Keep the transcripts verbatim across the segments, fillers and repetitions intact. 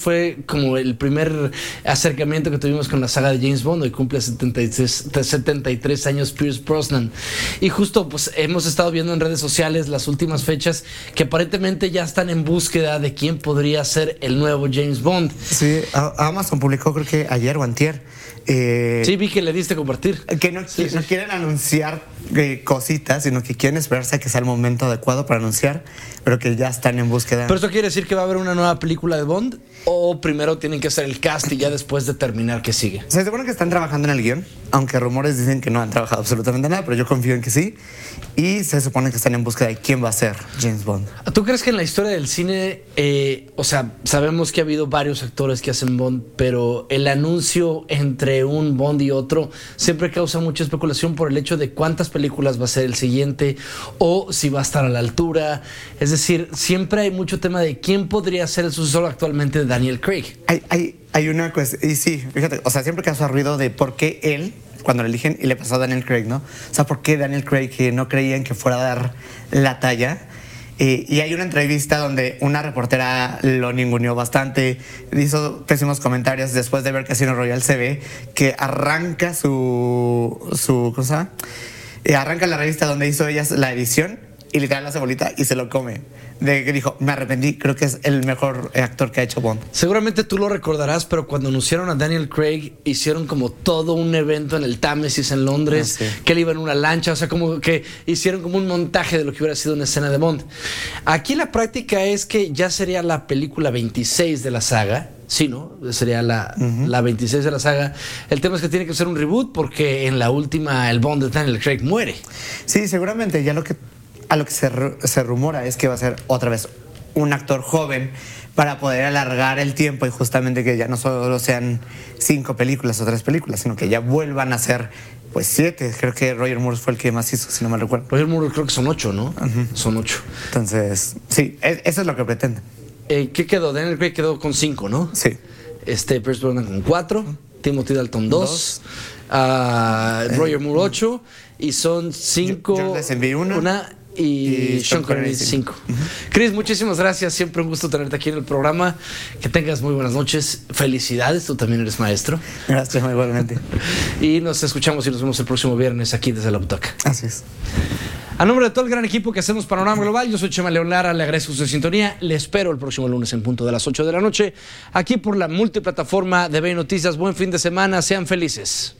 fue como el primer acercamiento que tuvimos con la saga de James Bond. Hoy cumple setenta y tres, setenta y tres años Pierce Brosnan. Y justo pues hemos estado viendo en redes sociales las últimas fechas que aparentemente ya están en búsqueda de quién podría ser el nuevo James Bond. Sí, Amazon publicó creo que ayer o antier. Eh, sí, vi que le diste a compartir. Que no, sí, no sí. quieren anunciar eh, cositas, sino que quieren esperarse a que sea el momento adecuado para anunciar, pero que ya están en búsqueda. ¿Pero eso quiere decir que va a haber una nueva película de Bond? ¿O primero tienen que hacer el cast y ya después determinar qué sigue? Se supone que están trabajando en el guión, aunque rumores dicen que no han trabajado absolutamente nada, pero yo confío en que sí. Y se supone que están en búsqueda de quién va a ser James Bond. ¿Tú crees que en la historia del cine, eh, o sea, sabemos que ha habido varios actores que hacen Bond, pero el anuncio entre un Bond y otro siempre causa mucha especulación por el hecho de cuántas películas va a ser el siguiente o si va a estar a la altura? Es decir, siempre hay mucho tema de quién podría ser el sucesor actualmente de Daniel Craig. Hay, hay, hay una cuestión, y sí, fíjate, o sea, siempre causa ruido de por qué él, cuando lo eligen, y le pasó a Daniel Craig, ¿no? O sea, ¿por qué Daniel Craig, que no creían que fuera a dar la talla? Eh, y hay una entrevista donde una reportera lo ninguneó bastante, hizo pésimos comentarios. Después de ver Casino Royale se ve que arranca su, su ¿cómo se llama? Eh, arranca la revista donde hizo ella la edición y literal hace bolita y se lo come. De que dijo, me arrepentí, creo que es el mejor actor que ha hecho Bond. Seguramente tú lo recordarás, pero cuando anunciaron a Daniel Craig, hicieron como todo un evento en el Támesis en Londres, ah, sí. que él iba en una lancha, o sea, como que hicieron como un montaje de lo que hubiera sido una escena de Bond. Aquí la práctica es que ya sería la película veintiséis de la saga. Sí, ¿no? Sería la, uh-huh. la veintiséis de la saga. El tema es que tiene que ser un reboot porque en la última el Bond de Daniel Craig muere. Sí, seguramente ya lo que a lo que se, se rumora es que va a ser otra vez un actor joven para poder alargar el tiempo y justamente que ya no solo sean cinco películas o tres películas, sino que ya vuelvan a ser pues siete. Creo que Roger Moore fue el que más hizo, si no me recuerdo. Roger Moore creo que son ocho, ¿no? Uh-huh. Son ocho. Entonces, sí, eso es lo que pretenden. Eh, ¿Qué quedó? Daniel Craig quedó con cinco, ¿no? Sí. Este, Pierce Brosnan con cuatro, uh-huh. Timothy Dalton dos, uh, Roger Moore ocho, y son cinco. Yo, yo les envié una. Una y, y Sean Connery cinco. Uh-huh. Chris, muchísimas gracias. Siempre un gusto tenerte aquí en el programa. Que tengas muy buenas noches. Felicidades, tú también eres maestro. Gracias, igualmente. Y nos escuchamos y nos vemos el próximo viernes aquí desde la butaca. Así es. A nombre de todo el gran equipo que hacemos Panorama Global, yo soy Chema León Lara, le agradezco su sintonía. Le espero el próximo lunes en punto de las ocho de la noche, aquí por la multiplataforma de B Noticias. Buen fin de semana, sean felices.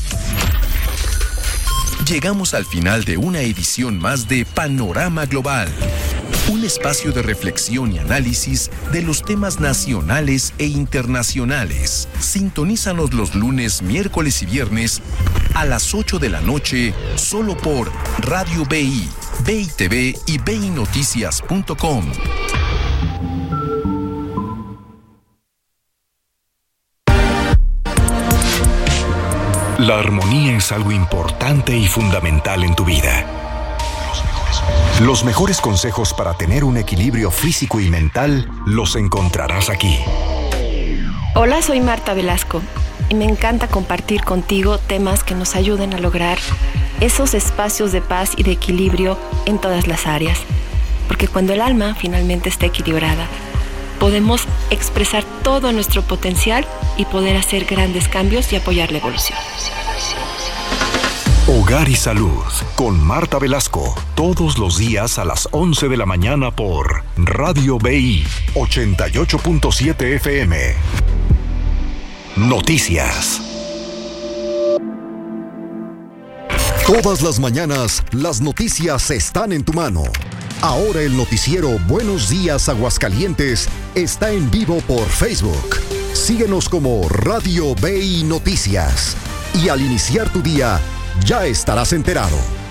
Llegamos al final de una edición más de Panorama Global, un espacio de reflexión y análisis de los temas nacionales e internacionales. Sintonízanos los lunes, miércoles y viernes a las ocho de la noche, solo por Radio B I, B I T V y B I Noticias punto com. La armonía es algo importante y fundamental en tu vida. Los mejores consejos para tener un equilibrio físico y mental los encontrarás aquí. Hola, soy Marta Velasco y me encanta compartir contigo temas que nos ayuden a lograr esos espacios de paz y de equilibrio en todas las áreas. Porque cuando el alma finalmente está equilibrada, podemos expresar todo nuestro potencial y poder hacer grandes cambios y apoyar la evolución. Hogar y Salud con Marta Velasco, todos los días a las once de la mañana por Radio B I ochenta y ocho punto siete F M. Noticias. Todas las mañanas, las noticias están en tu mano. Ahora el noticiero Buenos Días Aguascalientes está en vivo por Facebook. Síguenos como Radio B I Noticias. Y al iniciar tu día, ya estarás enterado.